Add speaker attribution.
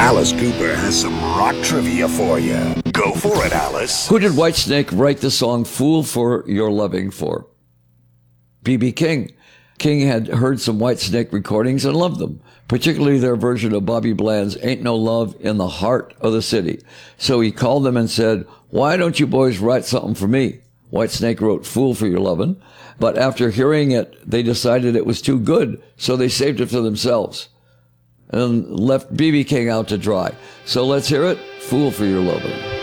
Speaker 1: Alice Cooper has some rock trivia for you. Go for it, Alice.
Speaker 2: Who did Whitesnake write the song Fool for Your Loving for? B.B. King. King had heard some Whitesnake recordings and loved them, particularly their version of Bobby Bland's Ain't No Love in the Heart of the City. So he called them and said, why don't you boys write something for me? Whitesnake wrote Fool for Your Lovin', but after hearing it, they decided it was too good, so they saved it for themselves and left B.B. King out to dry. So let's hear it, Fool for Your Lovin'.